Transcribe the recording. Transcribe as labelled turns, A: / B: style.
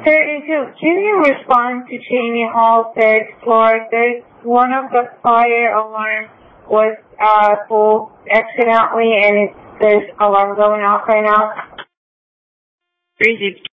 A: Sir, if you can you respond to Cheney Hall third floor? There's one of the fire alarm was pulled accidentally, and there's alarm going off right now.
B: Crazy.